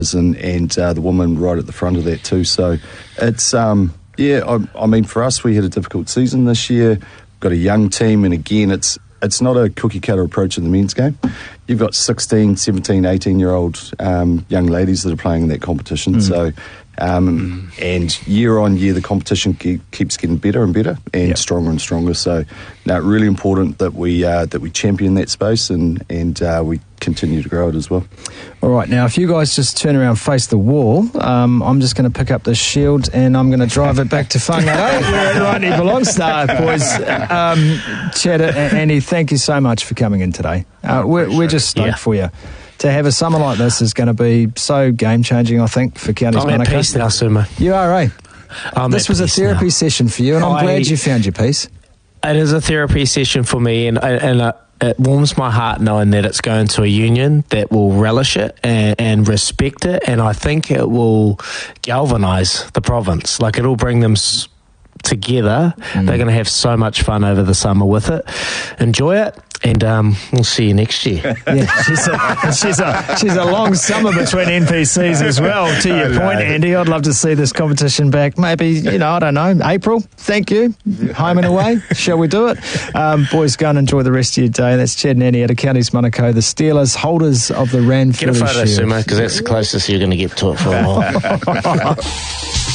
and the women right at the front of that too. So it's, I mean, for us, we had a difficult season this year. Got a young team, and again, it's not a cookie-cutter approach in the men's game. You've got 16, 17, 18-year-old young ladies that are playing in that competition. So, and year on year, the competition keeps getting better and better and stronger and stronger. So, now really important that we champion that space and we continue to grow it as well. All right, now if you guys just turn around, face the wall, I'm just going to pick up this shield and I'm going to drive it back to Whangarei, where it rightly belongs. Boys, Chad, Andy, thank you so much for coming in today. We're just stoked for you. To have a summer like this is going to be so game-changing, I think, for Counties Manukau. I'm at peace now, Sumo. You are, eh? This was a therapy session for you, and I'm glad you found your peace. It is a therapy session for me, and it warms my heart knowing that it's going to a union that will relish it and respect it, and I think it will galvanise the province. Like, it'll bring them together. They're going to have so much fun over the summer with it. Enjoy it. And we'll see you next year. She's a long summer between NPCs as well. To your point, Andy, I'd love to see this competition back. Maybe, I don't know, April. Thank you. Home and away. Shall we do it? Boys, go and enjoy the rest of your day. That's Chad and Andy out of Counties Manukau, the Steelers, holders of the Ranfurly Shield. Get a photo, Sumo, because that's the closest you're going to get to it for a while.